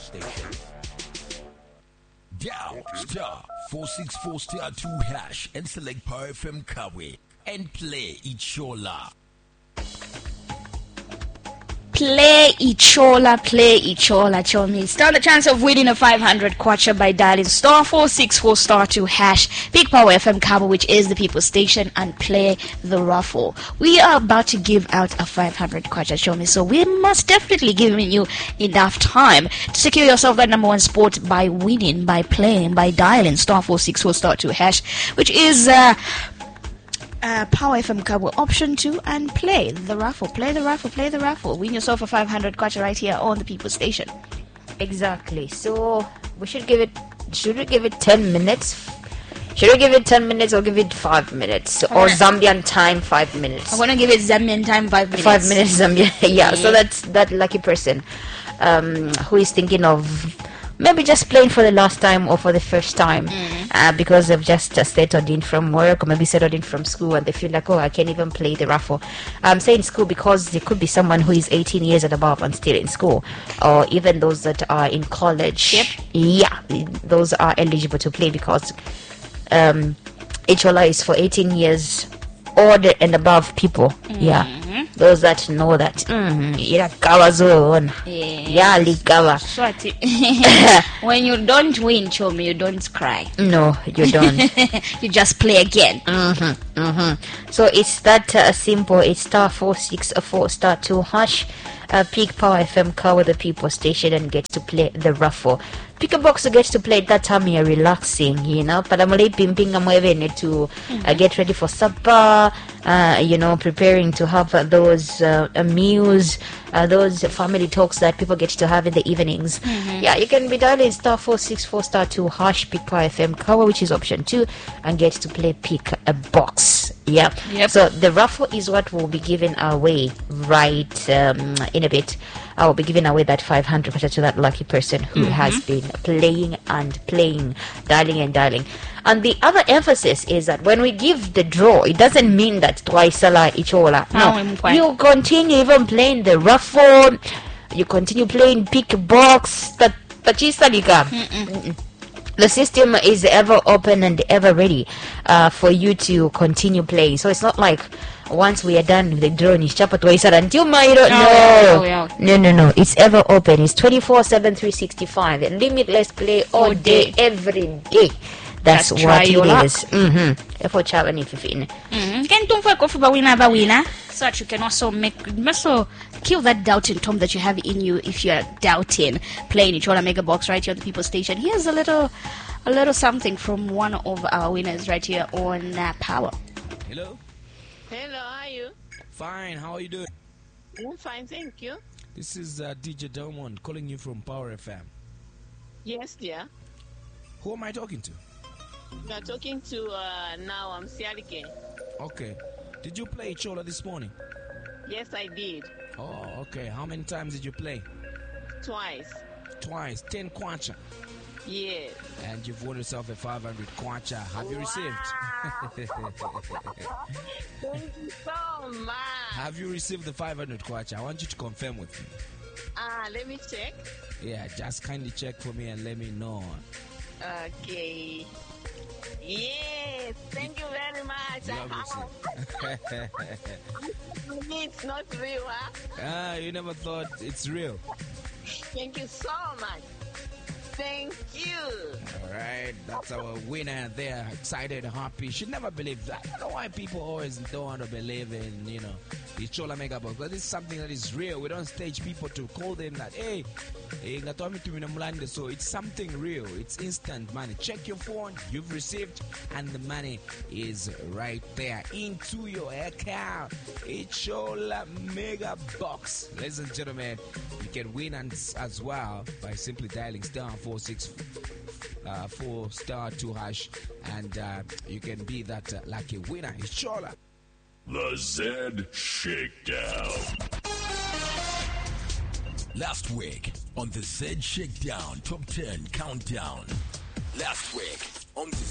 station. Dial star 464 star 2 hash and select Power FM Kawe and play Ichola. Play Ichola, Chomi. Stand a chance of winning a 500 kwacha by dialing star 464 star 2 hash, Big Power FM Cabo, which is the People's Station, and play the raffle. We are about to give out a 500 kwacha, Chomi, so we must definitely give you enough time to secure yourself that number one spot by winning, by playing, by dialing star 464 star 2 hash, which is Power FM Cabo option 2, and play the raffle. Win yourself a 500 kwacha right here on the People's Station. Exactly. So should we give it 10 minutes? Should we give it 10 minutes or give it 5 minutes? Or Zambian time 5 minutes? I want to give it Zambian time 5 minutes. 5 minutes Zambian. Yeah. So that's that lucky person who is thinking of maybe just playing for the last time or for the first time because they've just settled in from work, or maybe settled in from school, and they feel like, oh, I can't even play the raffle. I'm saying school because there could be someone who is 18 years and above and still in school, or even those that are in college. Yep. Yeah, those are eligible to play because HOLA is for 18 years old and above people. Yeah. Those that know that. When you don't win, Chomi, you don't cry. No, you don't. You just play again. So it's that simple. It's star 464 star 2 hash. Pick Power FM car with the People Station and get to play the raffle. Pick a box to get to play. That time you're relaxing, you know. But I'm really pimping to get ready for supper, preparing to have those meals, those family talks that people get to have in the evenings. Yeah, you can be dialing star 464 star 2 hash, Pick Power FM cover, which is option 2, and get to play pick a box. Yeah. Yep. So the raffle is what we'll be giving away right in a bit. I will be giving away that 500 to that lucky person who has been playing and playing, dialing and dialing. And the other emphasis is that when we give the draw, it doesn't mean that twice ichola. No, you continue even playing the raffle. You continue playing pick a box. The system is ever open and ever ready for you to continue playing. So it's not like once we are done with the drone, it's chapa twice until my no. It's ever open. It's 24/7, 365. Limitless play all day, every day. That's what it is. For Chavan if you Can don't forget for winner, so that you can also kill that doubting Tom that you have in you if you're doubting playing it. You want to make a box right here on the People's Station. Here's a little something from one of our winners right here on Power. Hello, how are you? fine. How are you doing? I'm fine, thank you. This is DJ Delmond calling you from Power FM. Yes, dear. Who am I talking to? You are talking to now. I'm Sialike. Okay. Did you play Chola this morning? Yes, I did. Oh, okay. How many times did you play? Twice. 10 kwacha. Yes. And you've won yourself a 500 kwacha. Have you received? Thank you so much. Have you received the 500 kwacha? I want you to confirm with me. Let me check. Yeah, just kindly check for me and let me know. Okay. Yes, thank you very much. It's not real, huh? You never thought it's real. Thank you so much. Thank you. All right, that's our winner there. Excited, happy. Should never believe that. I don't know why people always don't want to believe in, the Chola Mega Box. But this is something that is real. We don't stage people to call them that, hey, so it's something real. It's instant money. Check your phone, you've received, and the money is right there into your account. It's Chola Mega Box. Ladies and gentlemen, you can win as well by simply dialing star 464 star 2 hash, and you can be that lucky winner. It's Chola. The Zed Shakedown. Last week on the Zed Shakedown Top 10 Countdown. Last week on the